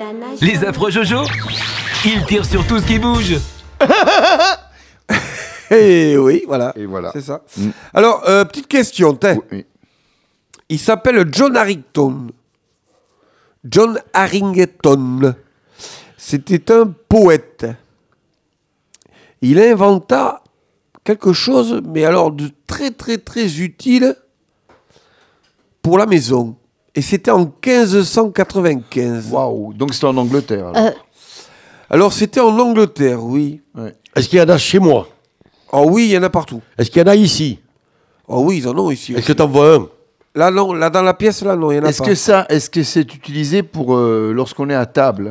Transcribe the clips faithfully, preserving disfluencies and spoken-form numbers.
Les affreux Jojo, ils tirent sur tout ce qui bouge. Et oui, voilà. Et voilà. C'est ça. Mm. Alors, euh, petite question. T'es. Oui. Il s'appelle John Harrington. John Harrington. C'était un poète. Il inventa quelque chose, mais alors de très très très utile pour la maison. Et c'était en quinze cent quatre-vingt-quinze. Waouh. Donc c'était en Angleterre. Alors, euh... alors c'était en Angleterre, oui. Ouais. Est-ce qu'il y en a chez moi? Oh oui, il y en a partout. Est-ce qu'il y en a ici? Oh oui, ils en ont ici. Est-ce aussi. Que t'en vois un? Là, non. Là, dans la pièce, là, non, il y en a est-ce pas. Que ça, est-ce que c'est utilisé pour euh, lorsqu'on est à table?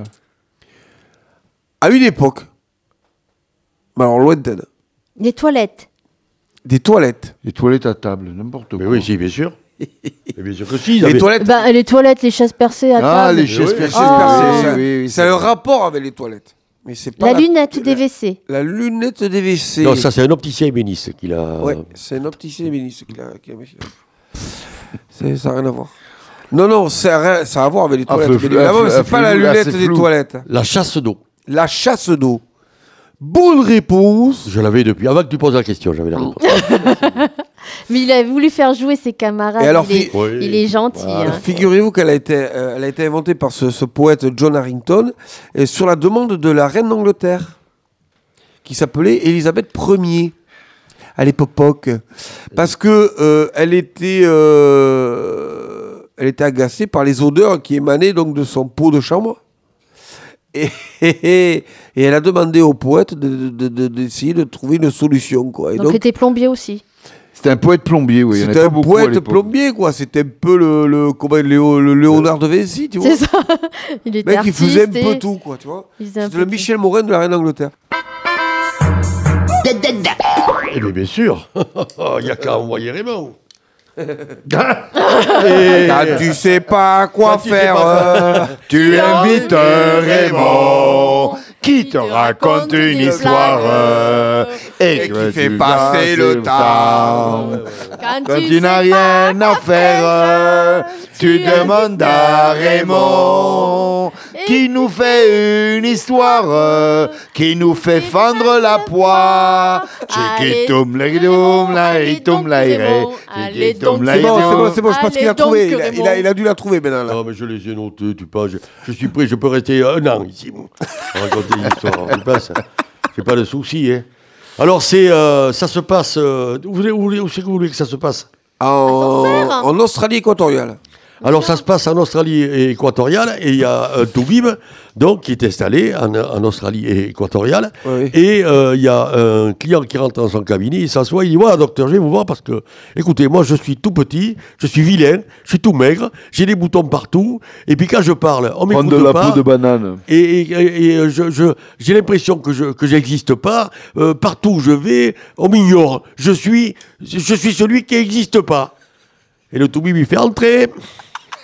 À une époque. Mais alors, lointaine. Des toilettes. Des toilettes. Des toilettes à table, n'importe quoi. Mais oui, si, bien sûr. Mais bien sûr que si. Les avaient... toilettes. Ben, les toilettes, les chaises percées à ah, table. les chaises percées. Oh. percées. Oui, oui, c'est un rapport avec les toilettes. Mais c'est pas la, la lunette des W C. La lunette des W C. Non, ça, c'est un opticien ébéniste qui l'a. Ouais, c'est un opticien ébéniste qui l'a. Qui a... c'est... Ça n'a rien à voir. Non, non, ça a, ça a à voir avec les toilettes. Ah, mais ah, c'est pas la lunette des toilettes. La chasse d'eau. La chasse d'eau. Bonne réponse. Je l'avais depuis. Avant que tu poses la question, j'avais la réponse. Mais il a voulu faire jouer ses camarades. Et alors, il, est, oui. il est gentil. Voilà. Hein. Figurez-vous qu'elle a été, euh, elle a été inventée par ce, ce poète John Harrington et sur la demande de la reine d'Angleterre, qui s'appelait Élisabeth Ier à l'époque, parce que euh, elle était, euh, elle était agacée par les odeurs qui émanaient donc de son pot de chambre. Et, et, et elle a demandé au poète de, de, de, d'essayer de trouver une solution. Quoi. Et donc, il était plombier aussi. C'était un poète plombier, oui. C'était un poète plombier, quoi. C'était un peu le, le, comment, le, le Léonard de Vinci, tu vois. C'est ça. Il était mec, artiste. Il faisait un peu tout, quoi, tu vois. C'était le Michel Morin de la reine d'Angleterre. Eh bien, bien sûr. Il n'y a qu'à envoyer Raymond. Et... Quand tu sais pas quoi tu faire, pas tu invites Raymond qui te raconte une histoire euh, et, et qui fait passer le temps. Quand, Quand tu, tu n'as rien à faire, euh, tu demandes à Raymond qui nous fait une histoire, euh, qui nous fait fendre la poire. Chiquitum, laïdum, laïdum, laïré. C'est bon, c'est bon, c'est bon, je pense qu'il a trouvé. Il a, il, a, il a dû la trouver maintenant. Là. Non, mais je les ai notés, tu penses. Je, je suis prêt, je peux rester un an ici. Raconter une histoire, tu passes. C'est pas de souci, hein. Alors, c'est, euh, ça se passe. Euh, où, où, où c'est que vous voulez que ça se passe? En, en Australie équatoriale. Alors, ça se passe en Australie équatoriale et il y a un toubib donc, qui est installé en, en Australie équatoriale. Oui. Et euh, il y a un client qui rentre dans son cabinet, il s'assoit, il dit « Voilà, docteur, je vais vous voir parce que, écoutez, moi, je suis tout petit, je suis vilain, je suis tout maigre, j'ai des boutons partout, et puis quand je parle, on m'écoute de la pas. peau de banane. Et, et, et, et je, je, j'ai l'impression que je que j'existe pas. Euh, partout où je vais, on m'ignore. Je suis, je suis celui qui n'existe pas. » Et le toubib, il fait entrer.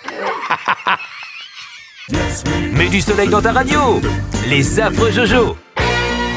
Mets du soleil dans ta radio. Les affreux Jojo.